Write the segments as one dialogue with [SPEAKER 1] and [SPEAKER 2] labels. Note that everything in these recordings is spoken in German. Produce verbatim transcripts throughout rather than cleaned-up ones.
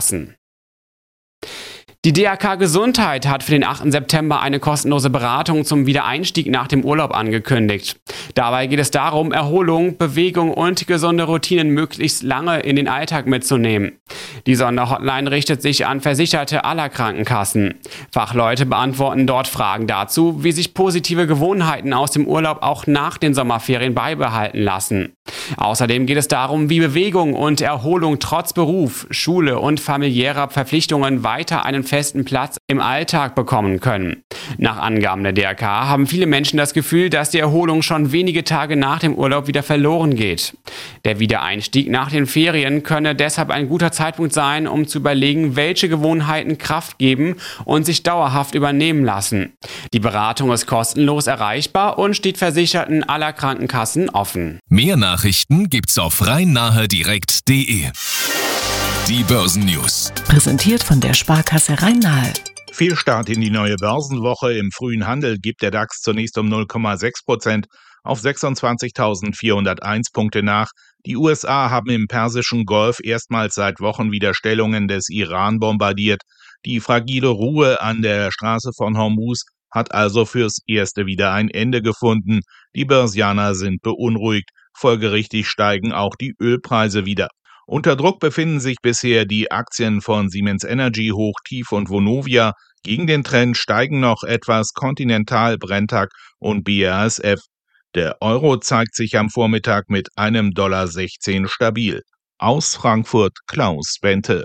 [SPEAKER 1] lassen. Die D R K Gesundheit hat für den achten September eine kostenlose Beratung zum Wiedereinstieg nach dem Urlaub angekündigt. Dabei geht es darum, Erholung, Bewegung und gesunde Routinen möglichst lange in den Alltag mitzunehmen. Die Sonderhotline richtet sich an Versicherte aller Krankenkassen. Fachleute beantworten dort Fragen dazu, wie sich positive Gewohnheiten aus dem Urlaub auch nach den Sommerferien beibehalten lassen. Außerdem geht es darum, wie Bewegung und Erholung trotz Beruf, Schule und familiärer Verpflichtungen weiter einen festen Platz im Alltag bekommen können. Nach Angaben der D R K haben viele Menschen das Gefühl, dass die Erholung schon wenige Tage nach dem Urlaub wieder verloren geht. Der Wiedereinstieg nach den Ferien könne deshalb ein guter Zeitpunkt sein, um zu überlegen, welche Gewohnheiten Kraft geben und sich dauerhaft übernehmen lassen. Die Beratung ist kostenlos erreichbar und steht Versicherten aller Krankenkassen offen.
[SPEAKER 2] Mehr Nachrichten gibt's auf rhein-nahe direkt punkt de. Die Börsennews.
[SPEAKER 3] Präsentiert von der Sparkasse Rhein-Nahe.
[SPEAKER 4] Fehlstart in die neue Börsenwoche. Im frühen Handel gibt der DAX zunächst um null Komma sechs Prozent auf sechsundzwanzigtausendvierhunderteins Punkte nach. Die U S A haben im Persischen Golf erstmals seit Wochen wieder Stellungen des Iran bombardiert. Die fragile Ruhe an der Straße von Hormuz hat also fürs Erste wieder ein Ende gefunden. Die Börsianer sind beunruhigt. Folgerichtig steigen auch die Ölpreise wieder. Unter Druck befinden sich bisher die Aktien von Siemens Energy, Hochtief und Vonovia. Gegen den Trend steigen noch etwas Continental, Brenntag und B A S F. Der Euro zeigt sich am Vormittag mit einem Dollar sechzehn stabil. Aus Frankfurt Klaus Bente.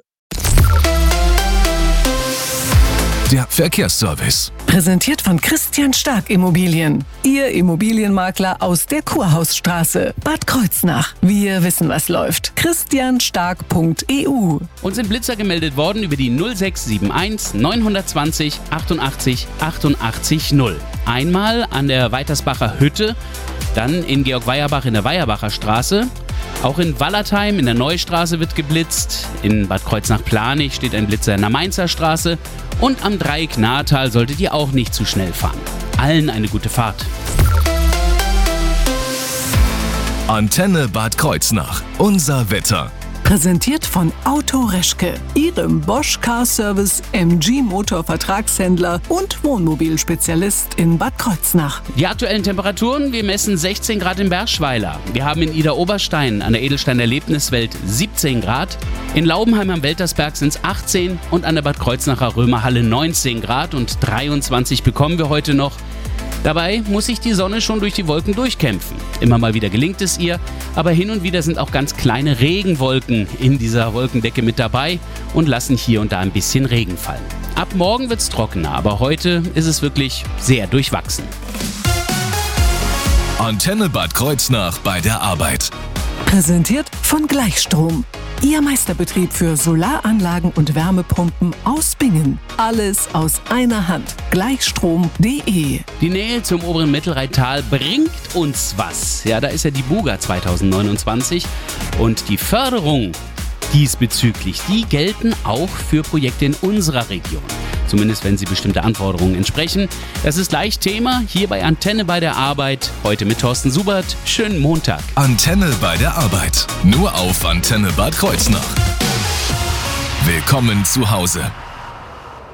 [SPEAKER 2] Der Verkehrsservice.
[SPEAKER 3] Präsentiert von Christian Stark Immobilien. Ihr Immobilienmakler aus der Kurhausstraße, Bad Kreuznach. Wir wissen, was läuft. christian stark punkt e u.
[SPEAKER 5] Uns sind Blitzer gemeldet worden über die null sechs sieben eins neun zwei null achtundachtzig achtundachtzig null. Einmal an der Weitersbacher Hütte, dann in Georg Weierbach in der Weierbacher Straße. Auch in Wallertheim in der Neustraße wird geblitzt. In Bad Kreuznach-Planich steht ein Blitzer in der Mainzer Straße. Und am Dreieck Nahetal solltet ihr auch nicht zu schnell fahren. Allen eine gute Fahrt.
[SPEAKER 2] Antenne Bad Kreuznach. Unser Wetter.
[SPEAKER 3] Präsentiert von Auto Reschke, Ihrem Bosch Car Service M G Motor Vertragshändler und Wohnmobilspezialist in Bad Kreuznach.
[SPEAKER 5] Die aktuellen Temperaturen, wir messen sechzehn Grad in Bergschweiler. Wir haben in Idar-Oberstein an der Edelstein Erlebniswelt siebzehn Grad. In Laubenheim am Weltersberg sind es achtzehn und an der Bad Kreuznacher Römerhalle neunzehn Grad und dreiundzwanzig bekommen wir heute noch. Dabei muss sich die Sonne schon durch die Wolken durchkämpfen. Immer mal wieder gelingt es ihr, aber hin und wieder sind auch ganz kleine Regenwolken in dieser Wolkendecke mit dabei und lassen hier und da ein bisschen Regen fallen. Ab morgen wird es trockener, aber heute ist es wirklich sehr durchwachsen.
[SPEAKER 2] Antenne Bad Kreuznach bei der Arbeit.
[SPEAKER 3] Präsentiert von Gleichstrom. Ihr Meisterbetrieb für Solaranlagen und Wärmepumpen aus Bingen. Alles aus einer Hand. Gleichstrom punkt de.
[SPEAKER 5] Die Nähe zum oberen Mittelrheintal bringt uns was. Ja, da ist ja die Buga zweitausendneunundzwanzig und die Förderung diesbezüglich, die gelten auch für Projekte in unserer Region. Zumindest wenn sie bestimmte Anforderungen entsprechen. Das ist gleich Thema hier bei Antenne bei der Arbeit. Heute mit Thorsten Subert. Schönen Montag.
[SPEAKER 2] Antenne bei der Arbeit. Nur auf Antenne Bad Kreuznach. Willkommen zu Hause.